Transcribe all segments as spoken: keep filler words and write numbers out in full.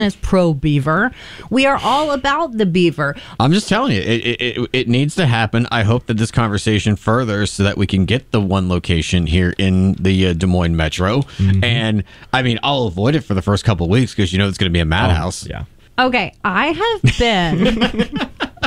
is pro beaver. We are all about the beaver. I'm just telling you, it, it it needs to happen. I hope that this conversation furthers so that we can get the one location here in the uh, Des Moines Metro. Mm-hmm. And I mean, I'll avoid it for the first couple of weeks because you know it's going to be a madhouse. Oh, yeah. Okay, I have been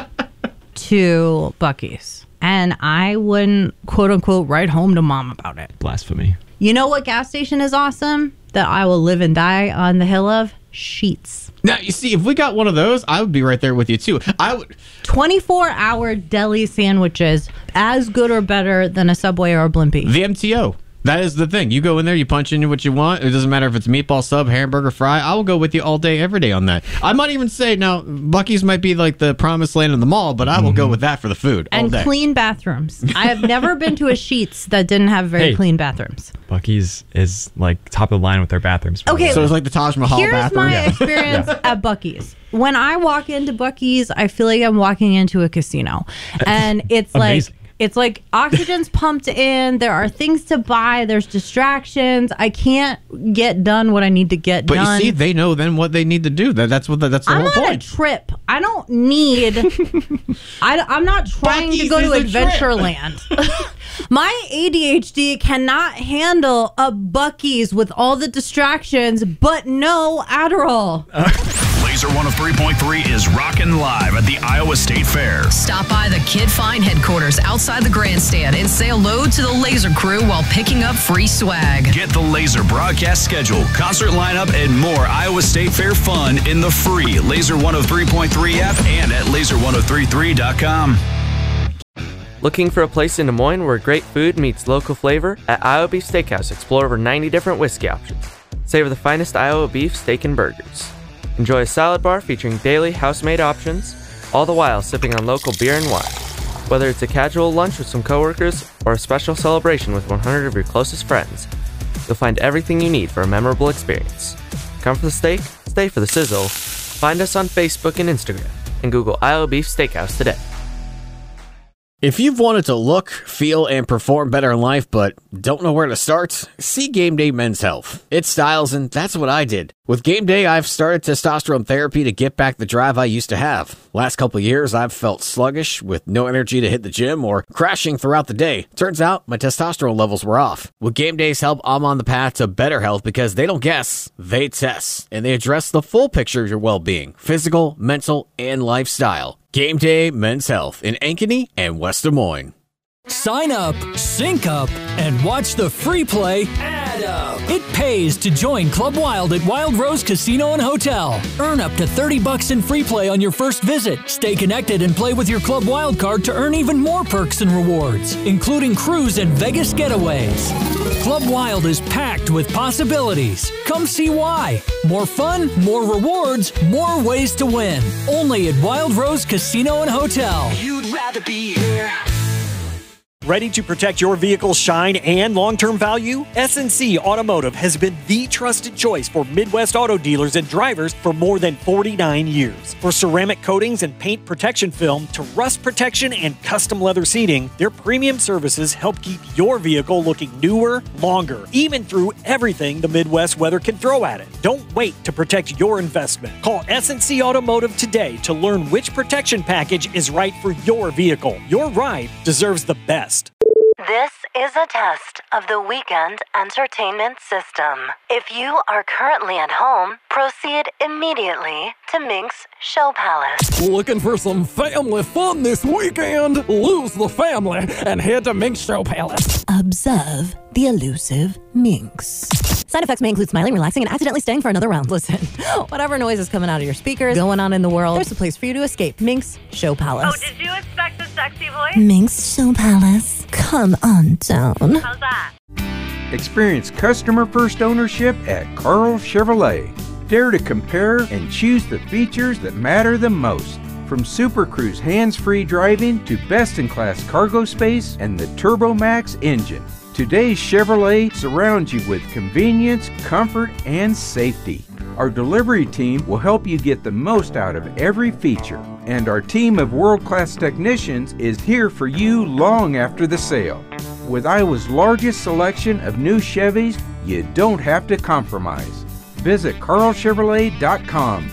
to Buc-ee's, and I wouldn't quote unquote write home to mom about it. Blasphemy. You know what gas station is awesome that I will live and die on the hill of? Sheets. Now, you see, if we got one of those, I would be right there with you, too. I would. twenty-four hour deli sandwiches, as good or better than a Subway or a Blimpie. The M T O. That is the thing. You go in there, you punch in what you want. It doesn't matter if it's meatball sub, hamburger, fry. I will go with you all day, every day on that. I might even say, now, Buc-ee's might be like the promised land in the mall, but I will mm-hmm. go with that for the food all and day. Clean bathrooms. I have never been to a Sheetz that didn't have very hey, clean bathrooms. Buc-ee's is like top of the line with their bathrooms. Okay. So it's like the Taj Mahal Here's bathroom. my yeah. experience yeah. at Buc-ee's. When I walk into Buc-ee's, I feel like I'm walking into a casino. And it's like... It's like oxygen's pumped in. There are things to buy. There's distractions. I can't get done what I need to get but done. But you see, they know then what they need to do. That That's what the, that's the I'm whole on point. a trip. I don't need... I, I'm not trying Buc-ee's to go to is a Adventureland. My A D H D cannot handle a Buc-ee's with all the distractions, but no Adderall. Uh. Laser one oh three point three is rocking live at the Iowa State Fair. Stop by the Kid Fine headquarters outside the grandstand and say hello to the Laser crew while picking up free swag. Get the Laser broadcast schedule, concert lineup, and more Iowa State Fair fun in the free Laser one oh three point three app and at laser ten thirty-three dot com. Looking for a place in Des Moines where great food meets local flavor? At Iowa Beef Steakhouse, explore over ninety different whiskey options. Savor the finest Iowa beef, steak, and burgers. Enjoy a salad bar featuring daily house-made options, all the while sipping on local beer and wine. Whether it's a casual lunch with some coworkers or a special celebration with one hundred of your closest friends, you'll find everything you need for a memorable experience. Come for the steak, stay for the sizzle. Find us on Facebook and Instagram, and Google Iowa Beef Steakhouse today. If you've wanted to look, feel, and perform better in life but don't know where to start, see Game Day Men's Health. It styles, and that's what I did. With Game Day, I've started testosterone therapy to get back the drive I used to have. Last couple of years, I've felt sluggish with no energy to hit the gym or crashing throughout the day. Turns out, my testosterone levels were off. With Game Day's help, I'm on the path to better health because they don't guess, they test. And they address the full picture of your well-being, physical, mental, and lifestyle. Game Day Men's Health in Ankeny and West Des Moines. Sign up, sync up, and watch the free play add up. It pays to join Club Wild at Wild Rose Casino and Hotel. Earn up to thirty bucks in free play on your first visit. Stay connected and play with your Club Wild card to earn even more perks and rewards, including cruise and Vegas getaways. Club Wild is packed with possibilities. Come see why. More fun, more rewards, more ways to win. Only at Wild Rose Casino and Hotel. You'd rather be here. Ready to protect your vehicle's shine and long-term value? S and C Automotive has been the trusted choice for Midwest auto dealers and drivers for more than forty-nine years. For ceramic coatings and paint protection film to rust protection and custom leather seating, their premium services help keep your vehicle looking newer, longer, even through everything the Midwest weather can throw at it. Don't wait to protect your investment. Call S and C Automotive today to learn which protection package is right for your vehicle. Your ride deserves the best. This is a test of the weekend entertainment system. If you are currently at home, proceed immediately to Minx Show Palace. Looking for some family fun this weekend? Lose the family and head to Minx Show Palace. Observe the elusive Minx. Side effects may include smiling, relaxing, and accidentally staying for another round. Listen, whatever noise is coming out of your speakers, going on in the world, there's a place for you to escape. Minx Show Palace. Oh, did you expect a sexy voice? Minx Show Palace. Come on down. How's that? Experience customer-first ownership at Carl Chevrolet. Dare to compare and choose the features that matter the most. From Super Cruise hands-free driving to best-in-class cargo space and the TurboMax engine. Today's Chevrolet surrounds you with convenience, comfort, and safety. Our delivery team will help you get the most out of every feature. And our team of world-class technicians is here for you long after the sale. With Iowa's largest selection of new Chevys, you don't have to compromise. Visit carl chevrolet dot com.